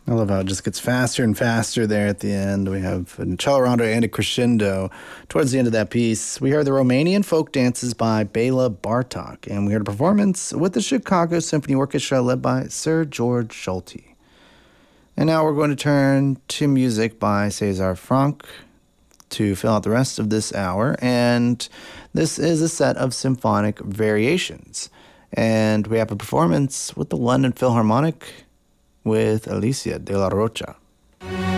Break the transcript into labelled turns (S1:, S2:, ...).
S1: I love how it just gets faster and faster there at the end. We have a cello rondo and a crescendo towards the end of that piece. We heard the Romanian folk dances by Bela Bartok, and we heard a performance with the Chicago Symphony Orchestra led by Sir George Solti. And now we're going to turn to music by César Franck to fill out the rest of this hour, and this is a set of symphonic variations. And we have a performance with the London Philharmonic with Alicia de la Rocha.